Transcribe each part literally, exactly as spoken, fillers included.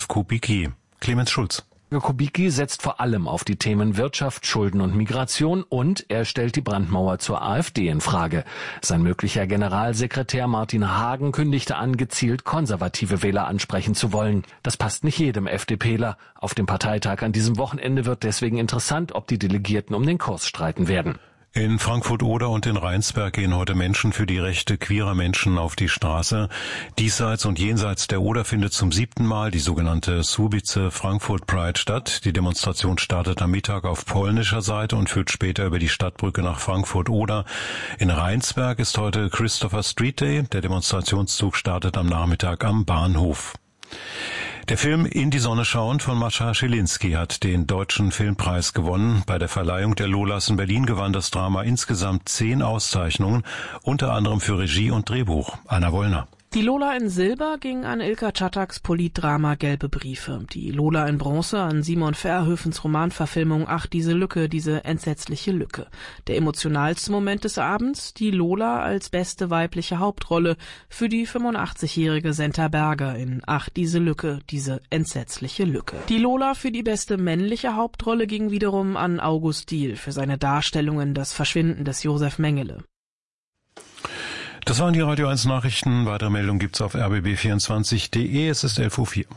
Ralf Kubicki. Clemens Schulz. Kubicki setzt vor allem auf die Themen Wirtschaft, Schulden und Migration und er stellt die Brandmauer zur AfD in Frage. Sein möglicher Generalsekretär Martin Hagen kündigte an, gezielt konservative Wähler ansprechen zu wollen. Das passt nicht jedem FDPler. Auf dem Parteitag an diesem Wochenende wird deswegen interessant, ob die Delegierten um den Kurs streiten werden. In Frankfurt-Oder und in Rheinsberg gehen heute Menschen für die Rechte queerer Menschen auf die Straße. Diesseits und jenseits der Oder findet zum siebten Mal die sogenannte Słubice Frankfurt Pride statt. Die Demonstration startet am Mittag auf polnischer Seite und führt später über die Stadtbrücke nach Frankfurt-Oder. In Rheinsberg ist heute Christopher Street Day. Der Demonstrationszug startet am Nachmittag am Bahnhof. Der Film In die Sonne schauen von Mascha Schilinski hat den Deutschen Filmpreis gewonnen. Bei der Verleihung der Lolas in Berlin gewann das Drama insgesamt zehn Auszeichnungen, unter anderem für Regie und Drehbuch. Anna Wollner. Die Lola in Silber ging an Ilka Czattaks Politdrama Gelbe Briefe. Die Lola in Bronze an Simon Verhoevens Romanverfilmung Ach, diese Lücke, diese entsetzliche Lücke. Der emotionalste Moment des Abends, die Lola als beste weibliche Hauptrolle für die fünfundachtzigjährige Senta Berger in Ach, diese Lücke, diese entsetzliche Lücke. Die Lola für die beste männliche Hauptrolle ging wiederum an August Diehl für seine Darstellungen Das Verschwinden des Josef Mengele. Das waren die Radio eins Nachrichten. Weitere Meldungen gibt's auf r b b vierundzwanzig punkt d e. Es ist elf Uhr vier.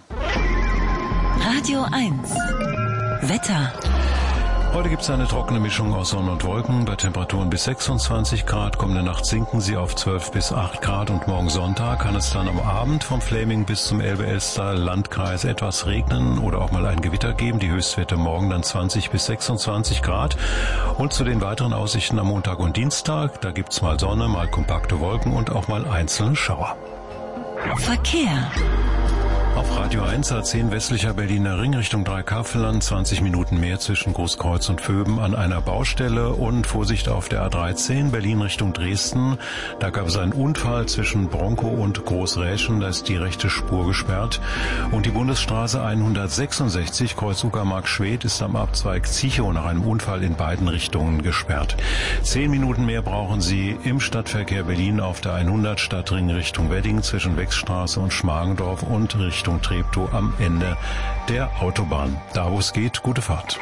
Radio eins. Wetter. Heute gibt's eine trockene Mischung aus Sonne und Wolken. Bei Temperaturen bis sechsundzwanzig Grad. Kommende Nacht sinken sie auf zwölf bis acht Grad. Und morgen Sonntag kann es dann am Abend vom Fläming bis zum Elbe-Elster-Landkreis etwas regnen oder auch mal ein Gewitter geben. Die Höchstwerte morgen dann zwanzig bis sechsundzwanzig Grad. Und zu den weiteren Aussichten am Montag und Dienstag. Da gibt's mal Sonne, mal kompakte Wolken und auch mal einzelne Schauer. Verkehr. Auf Radio eins A zehn westlicher Berliner Ring Richtung Dreikaffelland, zwanzig Minuten mehr zwischen Großkreuz und Vöben an einer Baustelle und Vorsicht auf der A dreizehn Berlin Richtung Dresden. Da gab es einen Unfall zwischen Bronkow und Großräschen, da ist die rechte Spur gesperrt. Und die Bundesstraße hundertsechsundsechzig Kreuz Uckermark-Schwedt ist am Abzweig Ziechow nach einem Unfall in beiden Richtungen gesperrt. Zehn Minuten mehr brauchen Sie im Stadtverkehr Berlin auf der hundert Stadtring Richtung Wedding zwischen Wechsstraße und Schmargendorf und Richtung Treptow am Ende der Autobahn. Da wo es geht, gute Fahrt.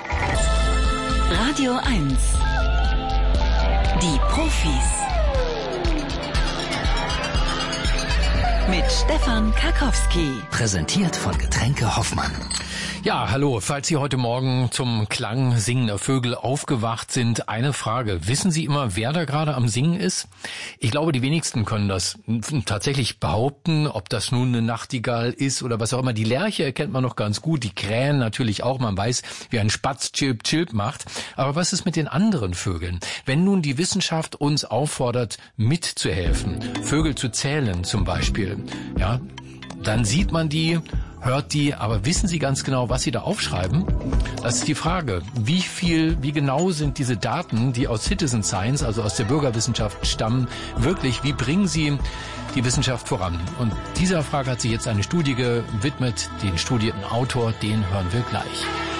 Radio eins. Die Profis. Mit Stefan Karkowski. Präsentiert von Getränke Hoffmann. Ja, hallo. Falls Sie heute Morgen zum Klang singender Vögel aufgewacht sind, eine Frage. Wissen Sie immer, wer da gerade am Singen ist? Ich glaube, die wenigsten können das tatsächlich behaupten, ob das nun eine Nachtigall ist oder was auch immer. Die Lerche erkennt man noch ganz gut, die Krähen natürlich auch. Man weiß, wie ein Spatz Chirp Chirp macht. Aber was ist mit den anderen Vögeln? Wenn nun die Wissenschaft uns auffordert, mitzuhelfen, Vögel zu zählen zum Beispiel, ja, dann sieht man die, hört die, aber wissen Sie ganz genau, was Sie da aufschreiben? Das ist die Frage. Wie viel, wie genau sind diese Daten, die aus Citizen Science, also aus der Bürgerwissenschaft stammen, wirklich, wie bringen sie die Wissenschaft voran? Und dieser Frage hat sich jetzt eine Studie gewidmet, den studierten Autor, den hören wir gleich.